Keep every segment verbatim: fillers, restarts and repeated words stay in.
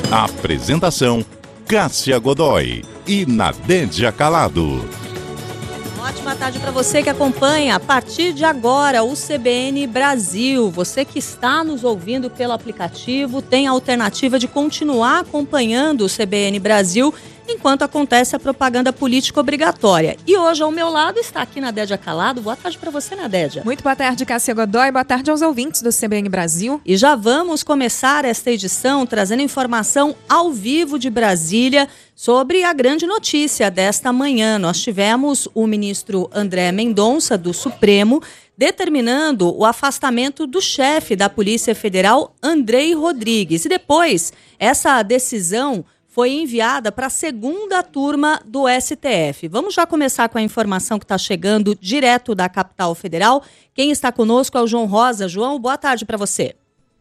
Apresentação: Cássia Godoy e Nadédia Calado. Ótima tarde para você que acompanha a partir de agora o C B N Brasil. Você que está nos ouvindo pelo aplicativo tem a alternativa de continuar acompanhando o C B N Brasil enquanto acontece a propaganda política obrigatória. E hoje ao meu lado está aqui Nadédia Calado. Boa tarde para você, Nadédia. Muito boa tarde, Cássia Godoy. Boa tarde aos ouvintes do C B N Brasil. E já vamos começar esta edição trazendo informação ao vivo de Brasília sobre a grande notícia desta manhã. Nós tivemos o ministro André Mendonça, do Supremo, determinando o afastamento do chefe da Polícia Federal, Andrei Rodrigues. E depois, essa decisão foi enviada para a segunda turma do S T F. Vamos já começar com a informação que está chegando direto da capital federal. Quem está conosco é o João Rosa. João, boa tarde para você.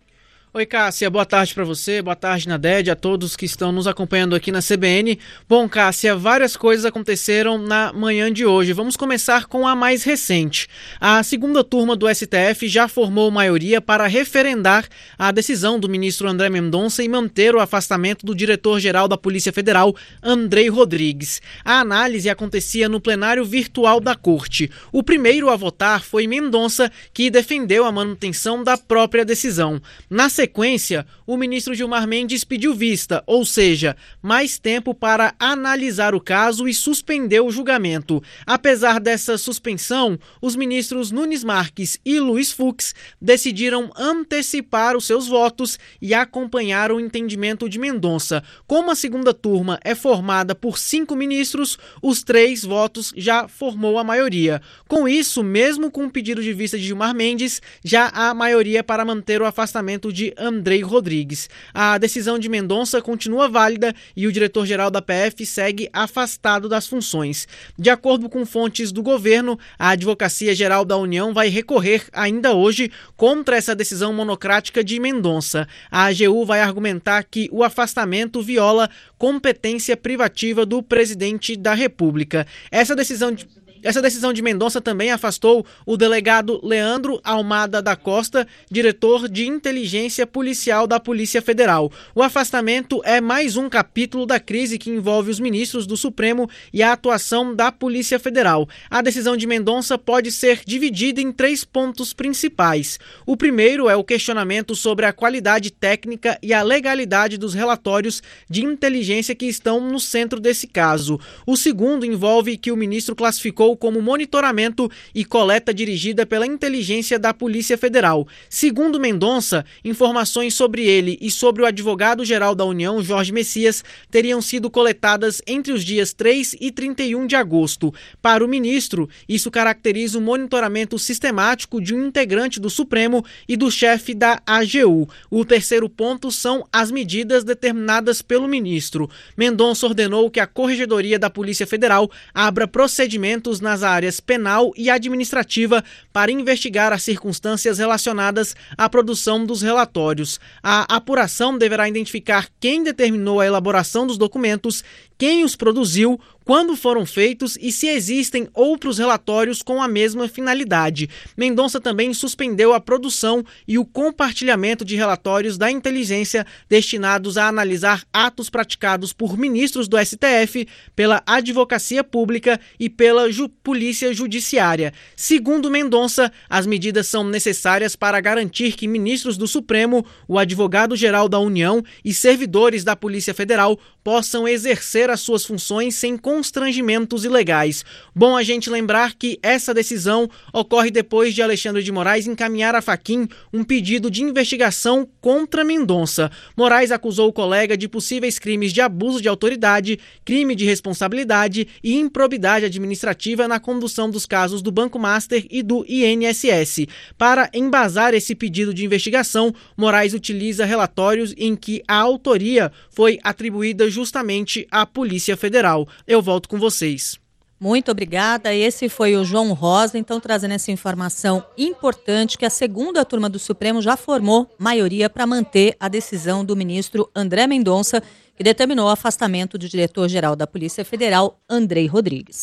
Oi, Cássia, boa tarde para você, boa tarde, Nadédia, a todos que estão nos acompanhando aqui na C B N. Bom, Cássia, várias coisas aconteceram na manhã de hoje. Vamos começar com a mais recente. A segunda turma do S T F já formou maioria para referendar a decisão do ministro André Mendonça em manter o afastamento do diretor-geral da Polícia Federal, Andrei Rodrigues. A análise acontecia no plenário virtual da Corte. O primeiro a votar foi Mendonça, que defendeu a manutenção da própria decisão. Na sequência, o ministro Gilmar Mendes pediu vista, ou seja, mais tempo para analisar o caso e suspendeu o julgamento. Apesar dessa suspensão, os ministros Nunes Marques e Luiz Fux decidiram antecipar os seus votos e acompanhar o entendimento de Mendonça. Como a segunda turma é formada por cinco ministros, os três votos já formou a maioria. Com isso, mesmo com o pedido de vista de Gilmar Mendes, já há maioria para manter o afastamento de Andrei Rodrigues. A decisão de Mendonça continua válida e o diretor-geral da P F segue afastado das funções. De acordo com fontes do governo, a Advocacia Geral da União vai recorrer ainda hoje contra essa decisão monocrática de Mendonça. A A G U vai argumentar que o afastamento viola competência privativa do presidente da República. Essa decisão de Essa decisão de Mendonça também afastou o delegado Leandro Almada da Costa, diretor de inteligência policial da Polícia Federal. O afastamento é mais um capítulo da crise que envolve os ministros do Supremo e a atuação da Polícia Federal. A decisão de Mendonça pode ser dividida em três pontos principais. O primeiro é o questionamento sobre a qualidade técnica e a legalidade dos relatórios de inteligência que estão no centro desse caso. O segundo envolve que o ministro classificou como monitoramento e coleta dirigida pela inteligência da Polícia Federal. Segundo Mendonça, informações sobre ele e sobre o advogado-geral da União, Jorge Messias, teriam sido coletadas entre os dias três e trinta e um de agosto. Para o ministro, isso caracteriza o monitoramento sistemático de um integrante do Supremo e do chefe da A G U. O terceiro ponto são as medidas determinadas pelo ministro. Mendonça ordenou que a Corregedoria da Polícia Federal abra procedimentos nas áreas penal e administrativa para investigar as circunstâncias relacionadas à produção dos relatórios. A apuração deverá identificar quem determinou a elaboração dos documentos, quem os produziu, quando foram feitos e se existem outros relatórios com a mesma finalidade. Mendonça também suspendeu a produção e o compartilhamento de relatórios da inteligência destinados a analisar atos praticados por ministros do S T F, pela Advocacia Pública e pela Ju- Polícia Judiciária. Segundo Mendonça, as medidas são necessárias para garantir que ministros do Supremo, o advogado-geral da União e servidores da Polícia Federal possam exercer as suas funções sem constrangimentos ilegais. Bom a gente lembrar que essa decisão ocorre depois de Alexandre de Moraes encaminhar à Fachin um pedido de investigação contra Mendonça. Moraes acusou o colega de possíveis crimes de abuso de autoridade, crime de responsabilidade e improbidade administrativa na condução dos casos do Banco Master e do I N S S. Para embasar esse pedido de investigação, Moraes utiliza relatórios em que a autoria foi atribuída justamente à Polícia Federal. Eu volto com vocês. Muito obrigada. Esse foi o João Rosa, então trazendo essa informação importante que a segunda turma do Supremo já formou maioria para manter a decisão do ministro André Mendonça, que determinou o afastamento do diretor-geral da Polícia Federal, Andrei Rodrigues.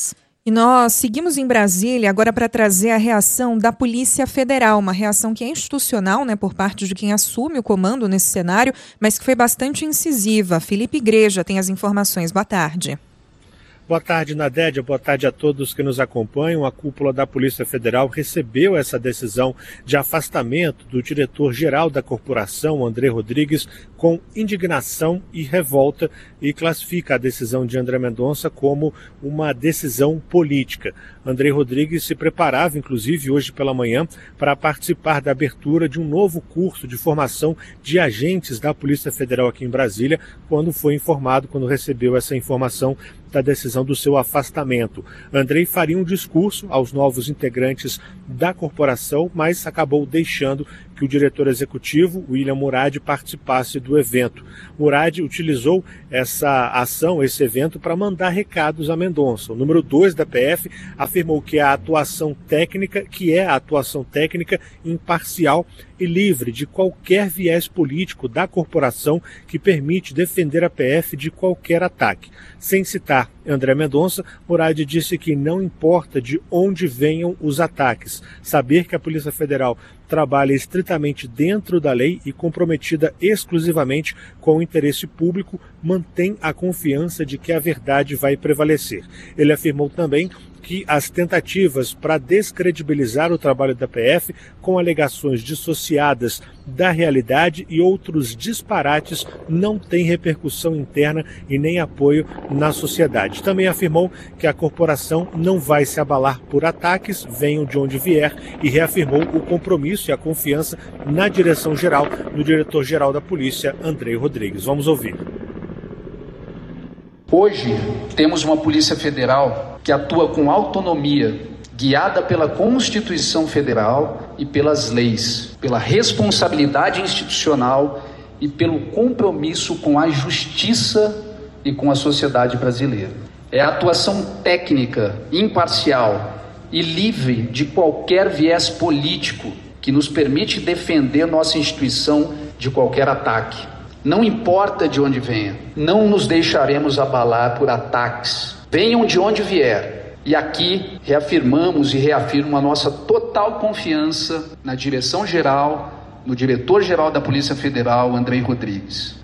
E nós seguimos em Brasília agora para trazer a reação da Polícia Federal, uma reação que é institucional, né, por parte de quem assume o comando nesse cenário, mas que foi bastante incisiva. Felipe Igreja tem as informações. Boa tarde. Boa tarde, Nadédia. Boa tarde a todos que nos acompanham. A cúpula da Polícia Federal recebeu essa decisão de afastamento do diretor-geral da corporação, André Rodrigues, com indignação e revolta e classifica a decisão de André Mendonça como uma decisão política. André Rodrigues se preparava, inclusive, hoje pela manhã, para participar da abertura de um novo curso de formação de agentes da Polícia Federal aqui em Brasília, quando foi informado, quando recebeu essa informação da decisão do seu afastamento. Andrei faria um discurso aos novos integrantes da corporação, mas acabou deixando que o diretor executivo, William Murad, participasse do evento. Murad utilizou essa ação, esse evento, para mandar recados a Mendonça. O número dois da P F afirmou que a atuação técnica, que é a atuação técnica imparcial e livre de qualquer viés político da corporação que permite defender a P F de qualquer ataque. Sem citar André Mendonça, Murad disse que não importa de onde venham os ataques, saber que a Polícia Federal trabalha estritamente dentro da lei e comprometida exclusivamente com o interesse público, mantém a confiança de que a verdade vai prevalecer. Ele afirmou também que as tentativas para descredibilizar o trabalho da P F com alegações dissociadas da realidade e outros disparates não têm repercussão interna e nem apoio na sociedade. Também afirmou que a corporação não vai se abalar por ataques, venham de onde vier, e reafirmou o compromisso e a confiança na direção geral do diretor-geral da Polícia, André Rodrigues. Vamos ouvir. Hoje, temos uma Polícia Federal que atua com autonomia, guiada pela Constituição Federal e pelas leis, pela responsabilidade institucional e pelo compromisso com a justiça e com a sociedade brasileira. É a atuação técnica, imparcial e livre de qualquer viés político que nos permite defender nossa instituição de qualquer ataque. Não importa de onde venha, não nos deixaremos abalar por ataques. Venham de onde vier. E aqui reafirmamos e reafirmo a nossa total confiança na direção-geral, no diretor-geral da Polícia Federal, André Rodrigues.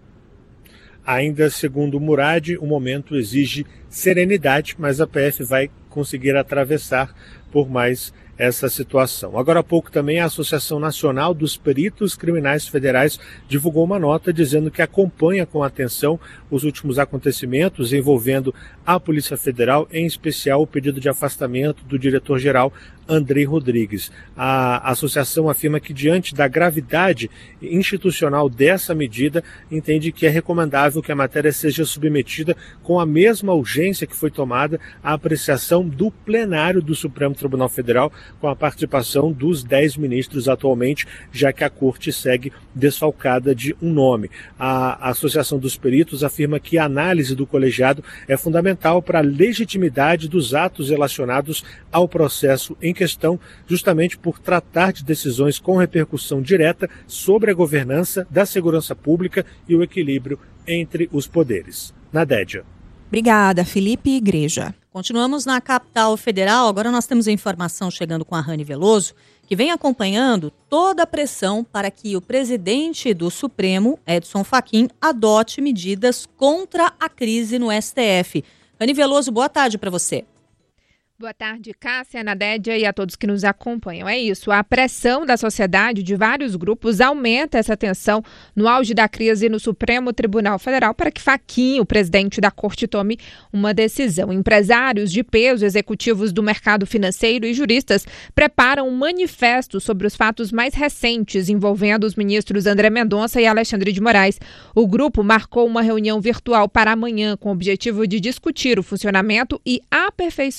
Ainda segundo Murad, o momento exige serenidade, mas a P F vai conseguir atravessar por mais essa situação. Agora há pouco também a Associação Nacional dos Peritos Criminais Federais divulgou uma nota dizendo que acompanha com atenção os últimos acontecimentos envolvendo a Polícia Federal, em especial o pedido de afastamento do diretor-geral André Rodrigues. A associação afirma que, diante da gravidade institucional dessa medida, entende que é recomendável que a matéria seja submetida com a mesma urgência que foi tomada à apreciação do plenário do Supremo Tribunal Federal, com a participação dos dez ministros atualmente, já que a corte segue desfalcada de um nome. A Associação dos Peritos afirma que a análise do colegiado é fundamental para a legitimidade dos atos relacionados ao processo em questão, justamente por tratar de decisões com repercussão direta sobre a governança da segurança pública e o equilíbrio entre os poderes. Nadédia. Obrigada, Felipe Igreja. Continuamos na capital federal. Agora nós temos a informação chegando com a Rani Veloso, que vem acompanhando toda a pressão para que o presidente do Supremo, Edson Fachin, adote medidas contra a crise no S T F. Rani Veloso, boa tarde para você. Boa tarde, Cássia, Nadédia e a todos que nos acompanham. É isso, a pressão da sociedade de vários grupos aumenta essa tensão no auge da crise no Supremo Tribunal Federal para que Fachin, o presidente da corte, tome uma decisão. Empresários de peso, executivos do mercado financeiro e juristas preparam um manifesto sobre os fatos mais recentes envolvendo os ministros André Mendonça e Alexandre de Moraes. O grupo marcou uma reunião virtual para amanhã com o objetivo de discutir o funcionamento e aperfeiçoamento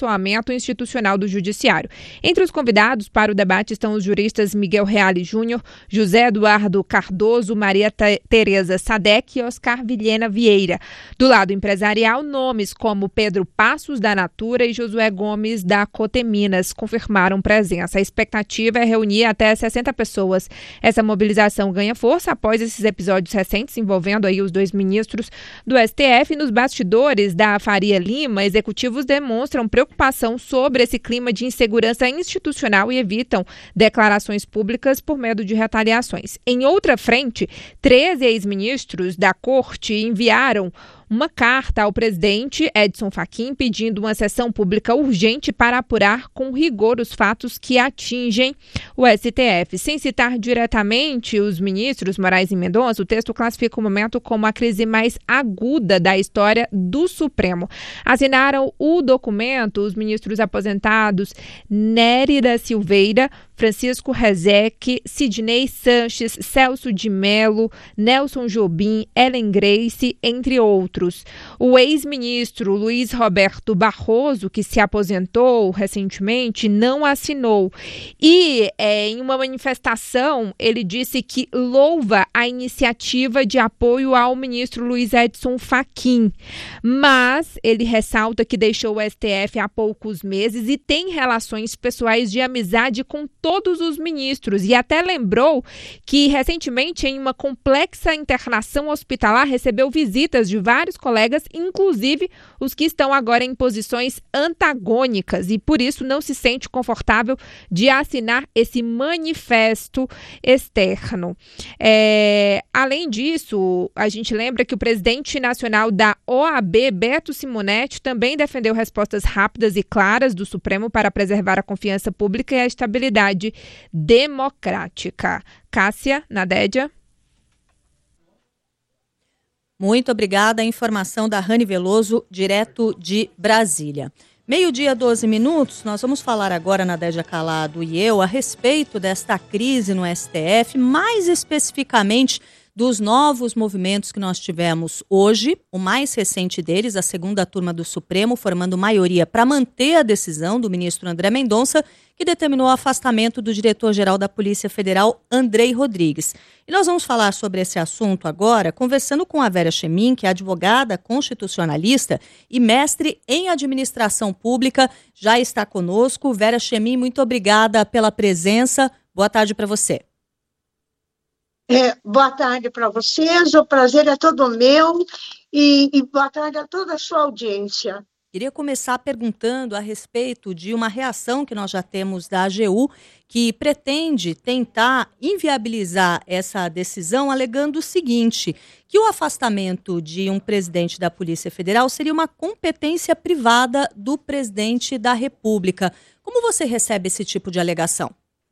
ato institucional do Judiciário. Entre os convidados para o debate estão os juristas Miguel Reale Júnior, José Eduardo Cardoso, Maria Tereza Sadek e Oscar Vilhena Vieira. Do lado empresarial, nomes como Pedro Passos, da Natura, e Josué Gomes, da Coteminas, confirmaram presença. A expectativa é reunir até sessenta pessoas. Essa mobilização ganha força após esses episódios recentes envolvendo aí os dois ministros do S T F. Nos bastidores da Faria Lima, executivos demonstram preocupação sobre esse clima de insegurança institucional e evitam declarações públicas por medo de retaliações. Em outra frente, treze ex-ministros da Corte enviaram uma carta ao presidente Edson Fachin pedindo uma sessão pública urgente para apurar com rigor os fatos que atingem o S T F. Sem citar diretamente os ministros Moraes e Mendonça, o texto classifica o momento como a crise mais aguda da história do Supremo. Assinaram o documento os ministros aposentados Nérida Silveira, Francisco Rezec, Sidney Sanches, Celso de Mello, Nelson Jobim, Ellen Grace, entre outros. O ex-ministro Luiz Roberto Barroso, que se aposentou recentemente, não assinou. E, é, em uma manifestação, ele disse que louva a iniciativa de apoio ao ministro Luiz Edson Fachin. Mas ele ressalta que deixou o S T F há poucos meses e tem relações pessoais de amizade com todos os ministros, e até lembrou que recentemente em uma complexa internação hospitalar recebeu visitas de vários colegas, inclusive os que estão agora em posições antagônicas, e por isso não se sente confortável de assinar esse manifesto externo. É, além disso, a gente lembra que o presidente nacional da O A B, Beto Simonetti, também defendeu respostas rápidas e claras do Supremo para preservar a confiança pública e a estabilidade democrática. Cássia, Nadédia. Muito obrigada. A informação da Rani Veloso, direto de Brasília. Meio-dia, doze minutos. Nós vamos falar agora, Nadédia Calado e eu, a respeito desta crise no S T F, mais especificamente dos novos movimentos que nós tivemos hoje. O mais recente deles, a segunda turma do Supremo, formando maioria para manter a decisão do ministro André Mendonça, que determinou o afastamento do diretor-geral da Polícia Federal, Andrei Rodrigues. E nós vamos falar sobre esse assunto agora, conversando com a Vera Chemin, que é advogada constitucionalista e mestre em administração pública, já está conosco. Vera Chemin, muito obrigada pela presença. Boa tarde para você. É, boa tarde para vocês, o prazer é todo meu e, e boa tarde a toda a sua audiência. Queria começar perguntando a respeito de uma reação que nós já temos da A G U, que pretende tentar inviabilizar essa decisão, alegando o seguinte, que o afastamento de um presidente da Polícia Federal seria uma competência privada do presidente da República. Como você recebe esse tipo de alegação?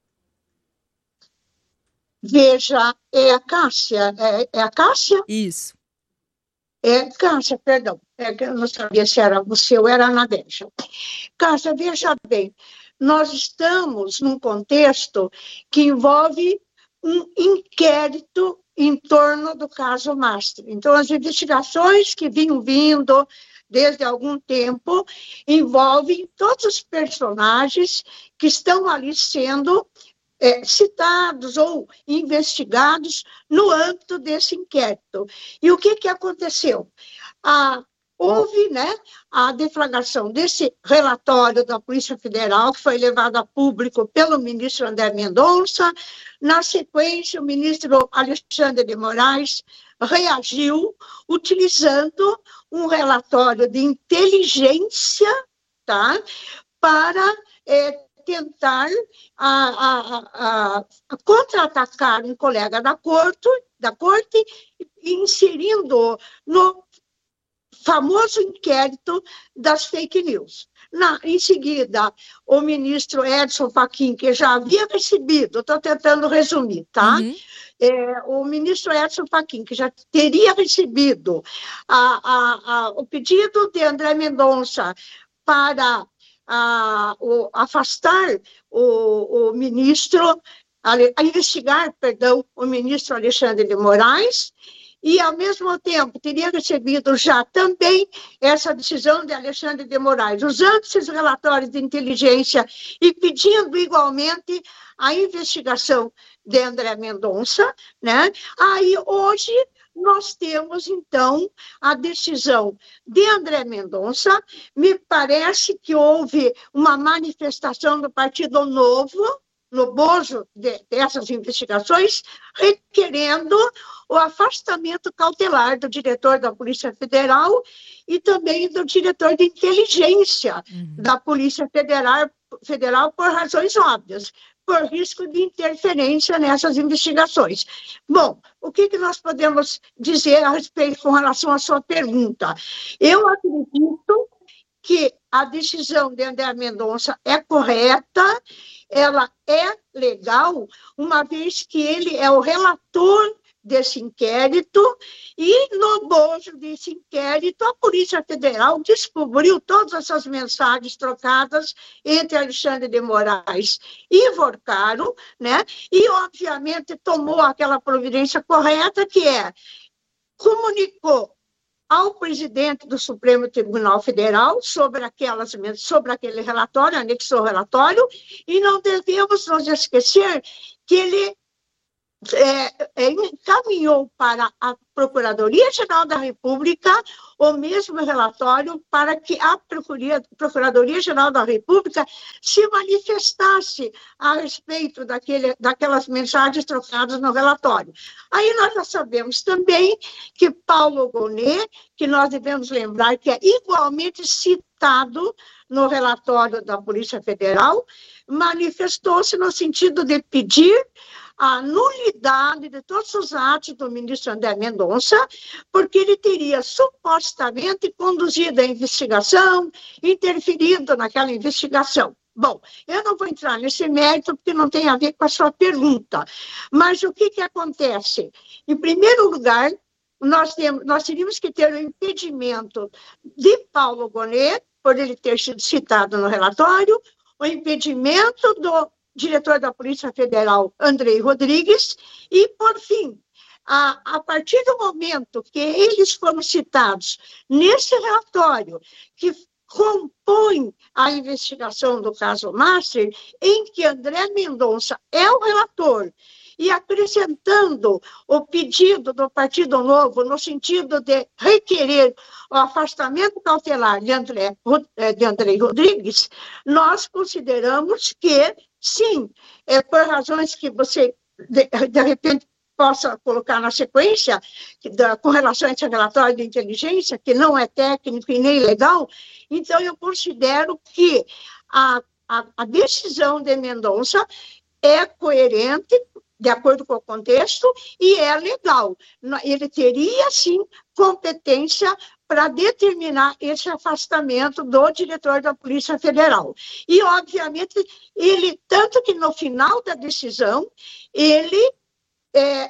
Veja, é a Cássia, é, é a Cássia? Isso. É, Cássia, perdão, é que eu não sabia se era você ou era a Nadédia. Cássia, veja bem, nós estamos num contexto que envolve um inquérito em torno do caso Mastro. Então, as investigações que vinham vindo desde algum tempo envolvem todos os personagens que estão ali sendo É, citados ou investigados no âmbito desse inquérito. E o que, que aconteceu? Ah, houve, né, a deflagração desse relatório da Polícia Federal, que foi levado a público pelo ministro André Mendonça. Na sequência, o ministro Alexandre de Moraes reagiu utilizando um relatório de inteligência, tá, para é, tentar a, a, a, a contra-atacar um colega da corte, da corte, inserindo no famoso inquérito das fake news. Na, em seguida, o ministro Edson Fachin, que já havia recebido, estou tentando resumir, tá? Uhum. É, o ministro Edson Fachin, que já teria recebido a, a, a, o pedido de André Mendonça para A, o, afastar o, o ministro, a, a investigar, perdão, o ministro Alexandre de Moraes, e, ao mesmo tempo, teria recebido já também essa decisão de Alexandre de Moraes, usando esses relatórios de inteligência e pedindo igualmente a investigação de André Mendonça, né? Aí, hoje, nós temos, então, a decisão de André Mendonça. Me parece que houve uma manifestação do Partido Novo, no bojo de, dessas investigações, requerendo o afastamento cautelar do diretor da Polícia Federal e também do diretor de inteligência uhum. da Polícia Federal, Federal por razões óbvias, por risco de interferência nessas investigações. Bom, o que, que nós podemos dizer a respeito com relação à sua pergunta? Eu acredito que a decisão de André Mendonça é correta, ela é legal, uma vez que ele é o relator desse inquérito, e no bojo desse inquérito, a Polícia Federal descobriu todas essas mensagens trocadas entre Alexandre de Moraes e Vorcaro, né? E, obviamente, tomou aquela providência correta, que é, comunicou ao presidente do Supremo Tribunal Federal sobre, aquelas, sobre aquele relatório, anexou o relatório, e não devemos nos esquecer que ele É, é, encaminhou para a Procuradoria-Geral da República o mesmo relatório para que a Procuradoria-Geral da República se manifestasse a respeito daquele, daquelas mensagens trocadas no relatório. Aí nós já sabemos também que Paulo Gonet, que nós devemos lembrar que é igualmente citado no relatório da Polícia Federal, manifestou-se no sentido de pedir a nulidade de todos os atos do ministro André Mendonça, porque ele teria supostamente conduzido a investigação, interferido naquela investigação. Bom, eu não vou entrar nesse mérito, porque não tem a ver com a sua pergunta. Mas o que, que acontece? Em primeiro lugar, nós, temos, nós teríamos que ter o impedimento de Paulo Gonet, por ele ter sido citado no relatório, o impedimento do diretor da Polícia Federal, Andrei Rodrigues, e, por fim, a, a partir do momento que eles foram citados nesse relatório, que compõe a investigação do caso Master, em que André Mendonça é o relator, e acrescentando o pedido do Partido Novo no sentido de requerer o afastamento cautelar de André, de André Rodrigues, nós consideramos que, sim, é, por razões que você, de, de repente, possa colocar na sequência, da, com relação a esse relatório de inteligência, que não é técnico e nem legal, então eu considero que a, a, a decisão de Mendonça é coerente, de acordo com o contexto, e é legal. Ele teria, sim, competência para determinar esse afastamento do diretor da Polícia Federal. E, obviamente, ele, tanto que no final da decisão, ele é,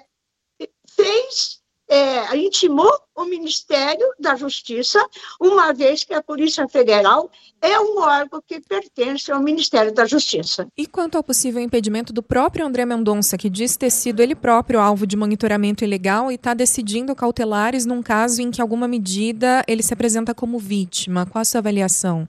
fez, é, intimou o Ministério da Justiça, uma vez que a Polícia Federal é um órgão que pertence ao Ministério da Justiça. E quanto ao possível impedimento do próprio André Mendonça, que diz ter sido ele próprio alvo de monitoramento ilegal e está decidindo cautelares num caso em que alguma medida ele se apresenta como vítima, qual a sua avaliação?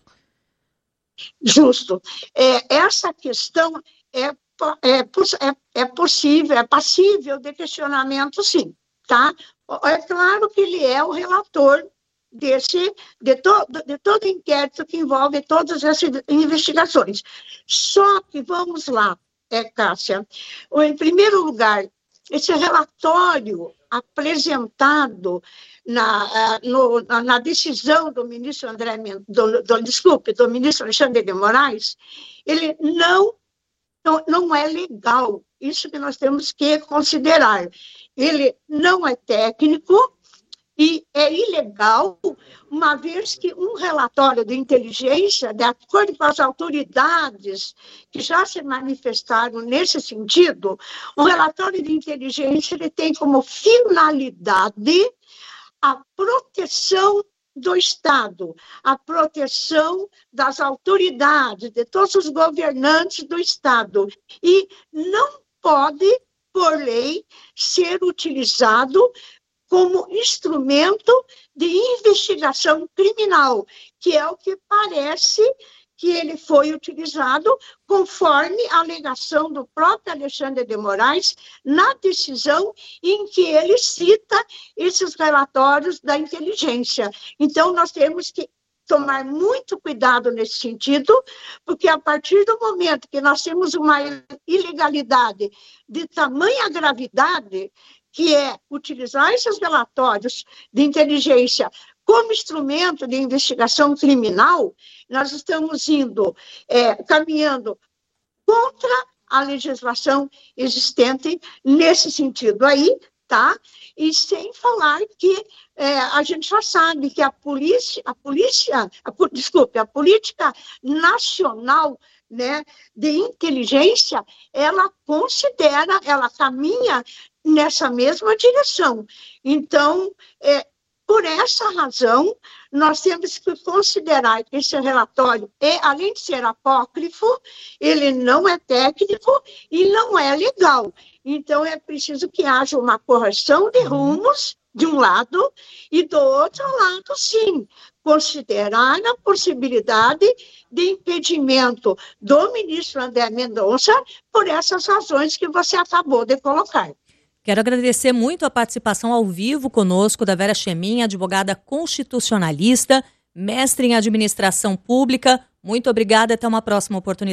Justo. É, essa questão é, é, é, é possível, é passível de questionamento, sim, tá? É claro que ele é o relator desse, de, to, de todo inquérito que envolve todas essas investigações. Só que, vamos lá, é, Cássia, em primeiro lugar, esse relatório apresentado na, no, na decisão do ministro André, do, do, desculpe, do ministro Alexandre de Moraes, ele não, não, não é legal. Isso que nós temos que considerar. Ele não é técnico e é ilegal, uma vez que um relatório de inteligência, de acordo com as autoridades que já se manifestaram nesse sentido, um relatório de inteligência ele tem como finalidade a proteção do Estado, a proteção das autoridades, de todos os governantes do Estado, e não pode, por lei, ser utilizado como instrumento de investigação criminal, que é o que parece que ele foi utilizado conforme a alegação do próprio Alexandre de Moraes na decisão em que ele cita esses relatórios da inteligência. Então, nós temos que tomar muito cuidado nesse sentido, porque a partir do momento que nós temos uma ilegalidade de tamanha gravidade, que é utilizar esses relatórios de inteligência como instrumento de investigação criminal, nós estamos indo, é, caminhando contra a legislação existente nesse sentido aí, tá? E sem falar que é, a gente já sabe que a polícia, a polícia, a, desculpe, a política nacional, né, de inteligência, ela considera, ela caminha nessa mesma direção. Então, é, por essa razão, nós temos que considerar que esse relatório, é, além de ser apócrifo, ele não é técnico e não é legal. Então, é preciso que haja uma correção de rumos, de um lado, e do outro lado, sim, considerar a possibilidade de impedimento do ministro André Mendonça por essas razões que você acabou de colocar. Quero agradecer muito a participação ao vivo conosco da Vera Chemin, advogada constitucionalista, mestre em administração pública. Muito obrigada, até uma próxima oportunidade.